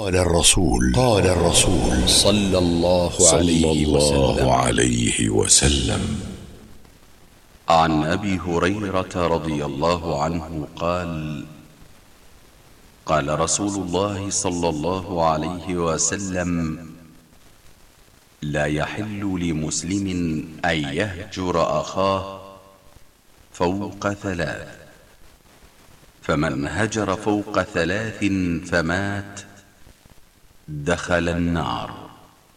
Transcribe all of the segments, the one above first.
قال الرسول صلى الله عليه وسلم. عن أبي هريرة رضي الله عنه قال: قال رسول الله صلى الله عليه وسلم: لا يحل لمسلم أن يهجر أخاه فوق ثلاث، فمن هجر فوق ثلاث فمات دخل النار.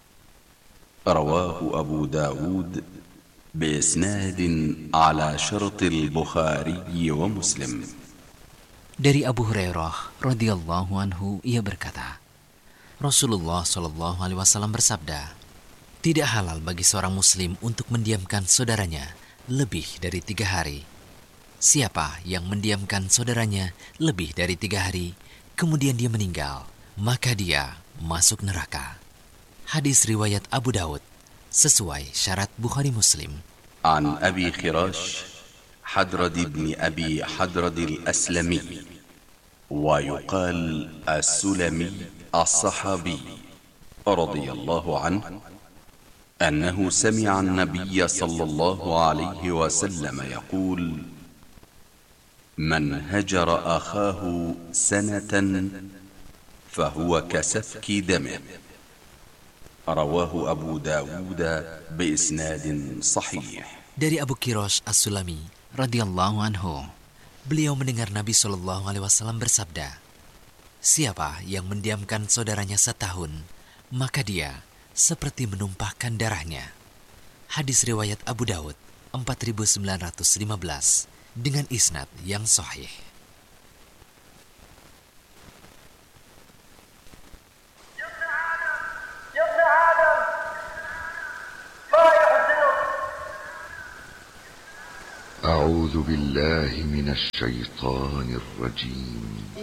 رواه أبو داود بإسناد على شرط البخاري ومسلم. Dari Abu Hurairah radhiyallahu anhu, ia berkata, Rasulullah shallallahu alaihi wasallam bersabda, tidak halal bagi seorang muslim untuk mendiamkan saudaranya lebih dari 3 hari. Siapa yang mendiamkan saudaranya lebih dari 3 hari, kemudian dia meninggal, maka dia masuk neraka. Hadis riwayat Abu Daud sesuai syarat Bukhari Muslim. An Abi Khirash حدرد بن أبي حدرد الأسلمي ويقال السلمي الصحابي رضي الله عنه أنه سمع النبي صلى الله عليه وسلم يقول: من هجر أخاه سنة فهو كسفك دمه. رواه أبو داود بإسناد صحيح. Dari Abu Khirash As-Sulami radhiyallahu anhu, beliau mendengar Nabi SAW bersabda, siapa yang mendiamkan saudaranya setahun, maka dia seperti menumpahkan darahnya. Hadis riwayat Abu Daud 4915 dengan isnad yang sahih. أعوذ بالله من الشيطان الرجيم.